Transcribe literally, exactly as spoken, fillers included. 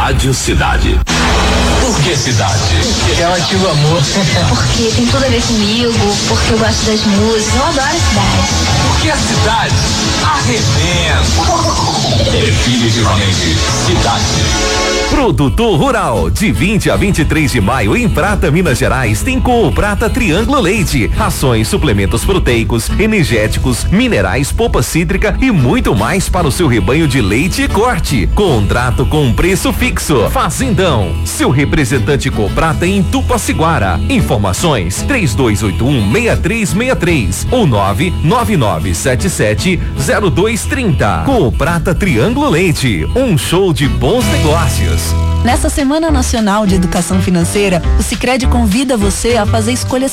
Rádio Cidade. Por que Cidade? Porque ela ativa amor. Porque tem tudo a ver comigo, porque eu gosto das músicas, eu adoro a cidade. Porque a cidade arrebenta. Definitivamente Cidade. Produtor Rural, de vinte a vinte e três de maio em Prata, Minas Gerais, tem Cool Prata Triângulo Leite, rações, suplementos proteicos, energéticos, minerais, polpa cítrica e muito mais para o seu rebanho de leite e corte. Contrato com preço fixo. Fazendão, seu representante Cool Prata em Tupaciguara. Informações três dois oito um, seis três seis três ou nove nove nove sete sete zero dois três zero. Cool Prata Triângulo Leite, um show de bons negócios. Nessa Semana Nacional de Educação Financeira, o Sicredi convida você a fazer escolhas